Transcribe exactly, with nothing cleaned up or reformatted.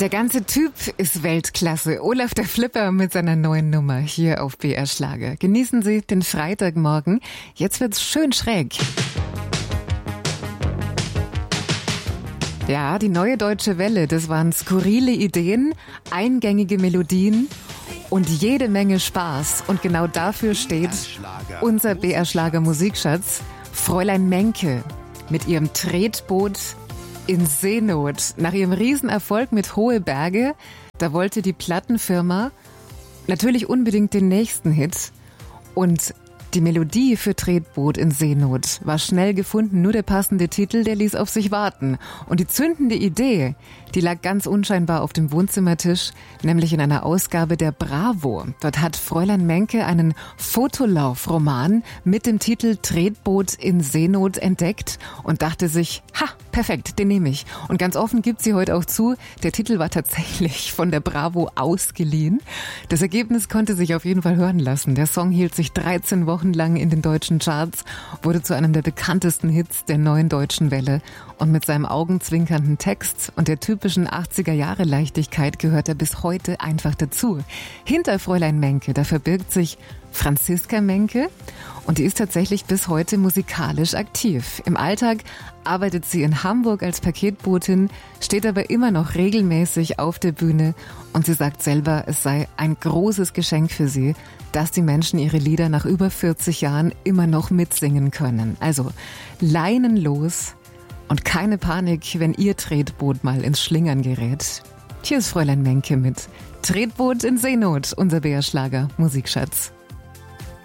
Der ganze Typ ist Weltklasse. Olaf der Flipper mit seiner neuen Nummer hier auf B R Schlager. Genießen Sie den Freitagmorgen. Jetzt wird's schön schräg. Ja, die neue Deutsche Welle, das waren skurrile Ideen, eingängige Melodien und jede Menge Spaß. Und genau dafür steht unser B R Schlager Musikschatz, Fräulein Menke mit ihrem Tretboot in Seenot. Nach ihrem Riesenerfolg mit Hohe Berge, da wollte die Plattenfirma natürlich unbedingt den nächsten Hit. Und die Melodie für Tretboot in Seenot war schnell gefunden, nur der passende Titel, der ließ auf sich warten. Und die zündende Idee, die lag ganz unscheinbar auf dem Wohnzimmertisch, nämlich in einer Ausgabe der Bravo. Dort hat Fräulein Menke einen Fotolaufroman mit dem Titel Tretboot in Seenot entdeckt und dachte sich, ha, perfekt, den nehme ich. Und ganz offen gibt sie heute auch zu, der Titel war tatsächlich von der Bravo ausgeliehen. Das Ergebnis konnte sich auf jeden Fall hören lassen. Der Song hielt sich dreizehn Wochen lang in den deutschen Charts, wurde zu einem der bekanntesten Hits der neuen Deutschen Welle und mit seinem augenzwinkernden Text und der typischen achtziger-Jahre-Leichtigkeit gehört er bis heute einfach dazu. Hinter Fräulein Menke, da verbirgt sich Franziska Menke und die ist tatsächlich bis heute musikalisch aktiv. Im Alltag arbeitet sie in Hamburg als Paketbotin, steht aber immer noch regelmäßig auf der Bühne und sie sagt selber, es sei ein großes Geschenk für sie, dass die Menschen ihre Lieder nach über vierzig Jahren immer noch mitsingen können. Also Leinen los und keine Panik, wenn ihr Tretboot mal ins Schlingern gerät. Hier ist Fräulein Menke mit Tretboot in Seenot, unser B R Schlager Musikschatz.